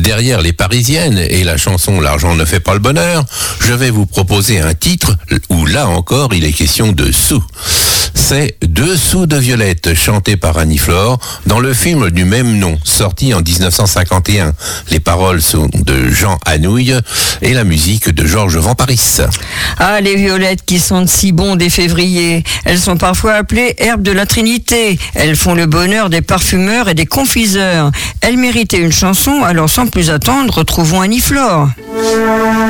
derrière les Parisiennes et la chanson L'argent ne fait pas le bonheur, je vais vous proposer un titre où là encore il est question de sous. C'est 2 sous de violette, chanté par Annie Flore, dans le film du même nom, sorti en 1951. Les paroles sont de Jean Anouilh et la musique de Georges Vamparis. Ah, les violettes qui sentent si bon dès février. Elles sont parfois appelées herbes de la Trinité. Elles font le bonheur des parfumeurs et des confiseurs. Elles méritaient une chanson, alors sans plus attendre, retrouvons Annie Flore.